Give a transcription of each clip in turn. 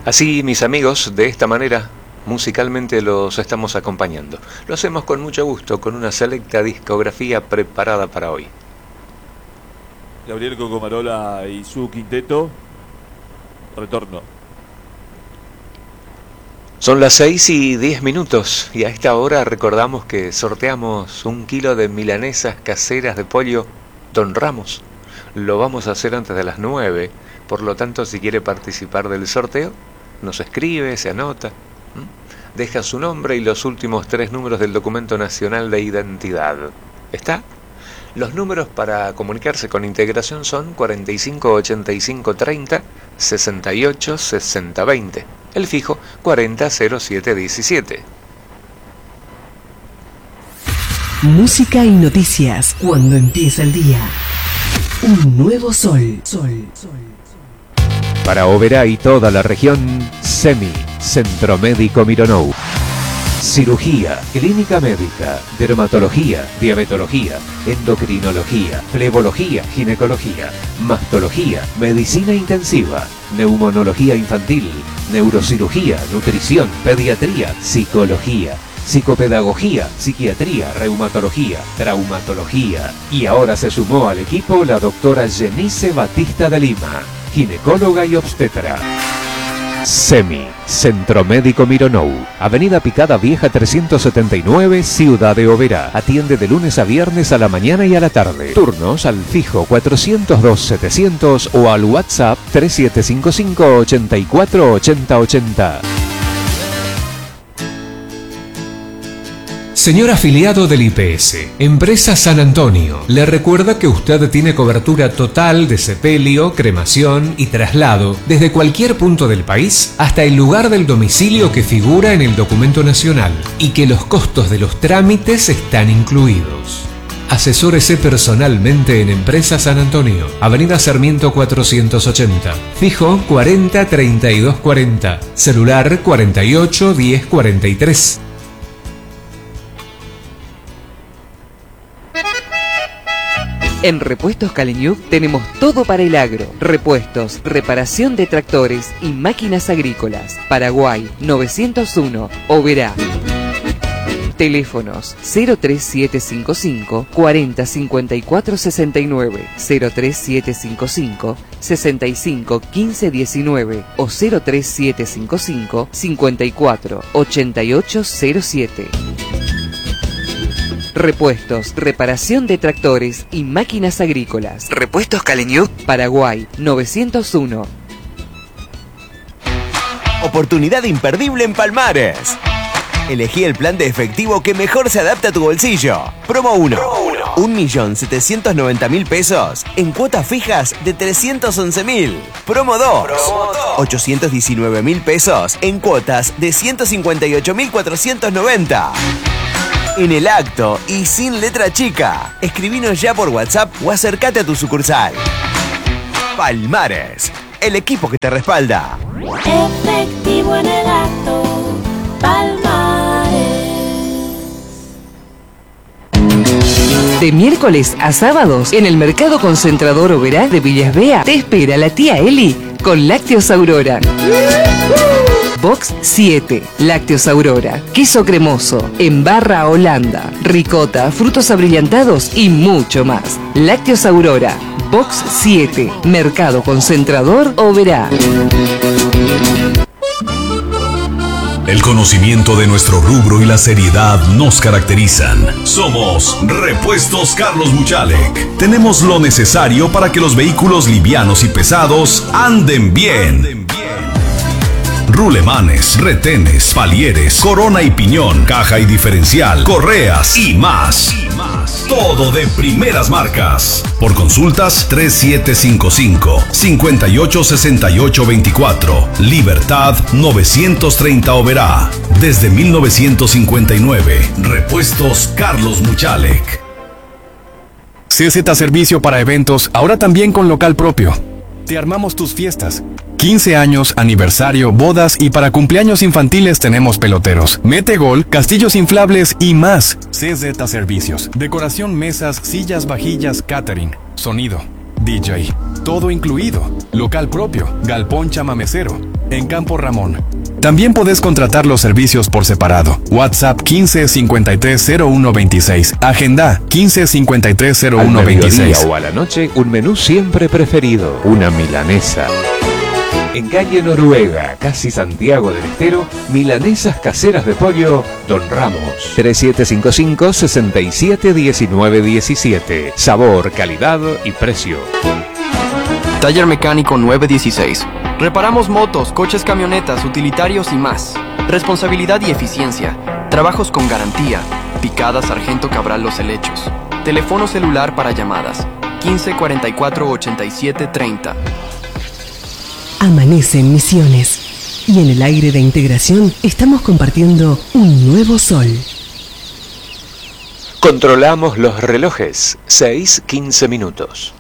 Así, mis amigos, de esta manera, musicalmente los estamos acompañando. Lo hacemos con mucho gusto, con una selecta discografía preparada para hoy. Gabriel Cocomarola y su quinteto. Retorno. Son las 6:10 y a esta hora recordamos que sorteamos 1 kilo de milanesas caseras de pollo Don Ramos. Lo vamos a hacer antes de las 9, por lo tanto, si quiere participar del sorteo, nos escribe, se anota, deja su nombre y los últimos 3 números del documento nacional de identidad. ¿Está? Los números para comunicarse con Integración son 45 85 30 68 60 20. El fijo 40 07 17. Música y noticias cuando empieza el día. Un nuevo sol. Para Oberá y toda la región, SEMI, Centro Médico Mironou. Cirugía, clínica médica, dermatología, diabetología, endocrinología, flebología, ginecología, mastología, medicina intensiva, neumonología infantil, neurocirugía, nutrición, pediatría, psicología, psicopedagogía, psiquiatría, reumatología, traumatología. Y ahora se sumó al equipo la doctora Jenice Batista de Lima, ginecóloga y obstetra. SEMI, Centro Médico Mironou, Avenida Picada Vieja 379, Ciudad de Oberá. Atiende de lunes a viernes a la mañana y a la tarde. Turnos al fijo 402-700 o al WhatsApp 3755-848080. Señor afiliado del IPS, Empresa San Antonio, le recuerda que usted tiene cobertura total de sepelio, cremación y traslado desde cualquier punto del país hasta el lugar del domicilio que figura en el documento nacional y que los costos de los trámites están incluidos. Asesórese personalmente en Empresa San Antonio, Avenida Sarmiento 480, fijo 40 32 40, celular 48 10 43. En Repuestos Caleñuc tenemos todo para el agro. Repuestos, reparación de tractores y máquinas agrícolas. Paraguay 901, Oberá. Teléfonos 03755 40 54 69, 03755 65 15 19 o 03755 54 88 07. Repuestos, reparación de tractores y máquinas agrícolas. Repuestos Caleñuc, Paraguay 901. Oportunidad imperdible en Palmares. Elegí el plan de efectivo que mejor se adapta a tu bolsillo. Promo 1. 1.790.000 pesos en cuotas fijas de 311.000. Promo 2. 819.000 pesos en cuotas de 158.490. En el acto y sin letra chica. Escribinos ya por WhatsApp o acércate a tu sucursal. Palmares, el equipo que te respalda. Efectivo en el acto, Palmares. De miércoles a sábados, en el Mercado Concentrador Oberá de Villas Bea, te espera la tía Eli con Lácteos Aurora. Box 7, Lácteos Aurora, queso cremoso, en barra Holanda, ricota, frutos abrillantados y mucho más. Lácteos Aurora, Box 7, Mercado Concentrador Oberá. El conocimiento de nuestro rubro y la seriedad nos caracterizan. Somos Repuestos Carlos Muchalek. Tenemos lo necesario para que los vehículos livianos y pesados anden bien. Rulemanes, retenes, palieres, corona y piñón, caja y diferencial, correas y más. Todo de primeras marcas. Por consultas 3755-586824. Libertad 930 Oberá. Desde 1959. Repuestos Carlos Muchalek. CZ Servicio para eventos, ahora también con local propio. Te armamos tus fiestas. 15 años, aniversario, bodas y para cumpleaños infantiles tenemos peloteros, mete gol, castillos inflables y más. CZ Servicios. Decoración, mesas, sillas, vajillas, catering, sonido, DJ. Todo incluido. Local propio, galpón chamamecero. en Campo Ramón. También podés contratar los servicios por separado. WhatsApp 15 53 01 26. Agenda 15 53 01 Al mediodía 26. o a la noche, un menú siempre preferido, una milanesa. En calle Noruega, casi Santiago del Estero, milanesas caseras de pollo Don Ramos. 3755-671917. Sabor, calidad y precio. Taller Mecánico 916. Reparamos motos, coches, camionetas, utilitarios y más. Responsabilidad y eficiencia. Trabajos con garantía. Picada Sargento Cabral Los Helechos. Teléfono celular para llamadas. 15 44 87 30. Amanece en Misiones y en el aire de integración estamos compartiendo un nuevo sol. Controlamos los relojes. 6:15 minutos.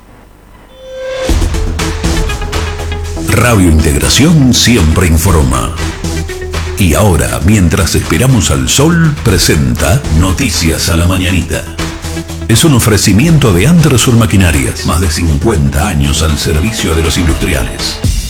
Radio Integración siempre informa. Y ahora, mientras esperamos al sol, presenta Noticias a la Mañanita. Es un ofrecimiento de Anderson Maquinarias, más de 50 años al servicio de los industriales.